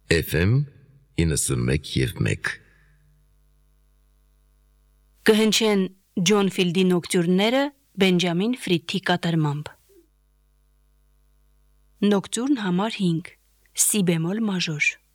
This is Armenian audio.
FM 91.1 Կհնչեն Ջոն Ֆիլդի նոկտյուրները Բենջամին Ֆրիթի կատարմամբ։ Նոկտյուրն համար 5 սի բեմոլ մաժոր։